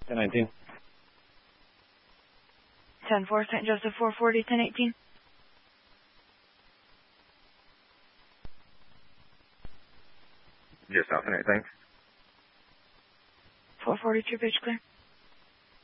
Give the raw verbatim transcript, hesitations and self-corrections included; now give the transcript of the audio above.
ten nineteen. ten four, Saint Joseph, four forty, ten eighteen. Just off and thanks. four forty-two, pitch clear.